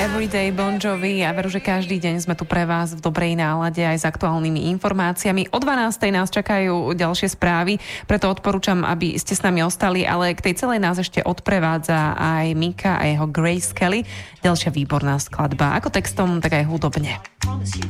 Everyday Bon Jovi. Ja veru, že každý deň sme tu pre vás v dobrej nálade aj s aktuálnymi informáciami. O 12:00 nás čakajú ďalšie správy, preto odporúčam, aby ste s nami ostali, ale k tej celej nás ešte odprevádza aj Mika a jeho Grace Kelly. Ďalšia výborná skladba, ako textom, tak aj hudobne.